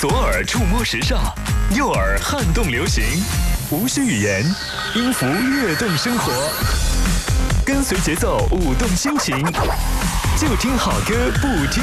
左耳触摸时尚，右耳撼动流行，无需语言，音符跃动生活，跟随节奏舞动心情，就听好歌不听